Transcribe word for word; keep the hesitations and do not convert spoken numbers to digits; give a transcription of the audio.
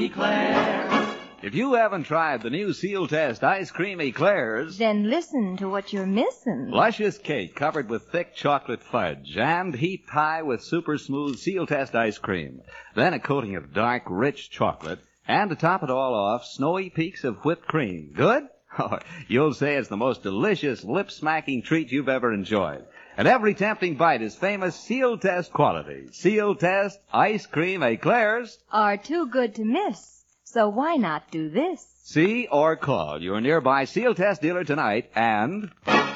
Eclairs. If you haven't tried the new Seal Test Ice Cream Eclairs, then listen to what you're missing. Luscious cake covered with thick chocolate fudge and heaped high with super smooth Seal Test ice cream. Then a coating of dark, rich chocolate, and to top it all off, snowy peaks of whipped cream. Good? Oh, you'll say it's the most delicious, lip-smacking treat you've ever enjoyed. And every tempting bite is famous Seal Test quality. Seal Test Ice Cream Eclairs are too good to miss. So why not do this? See or call your nearby Seal Test dealer tonight and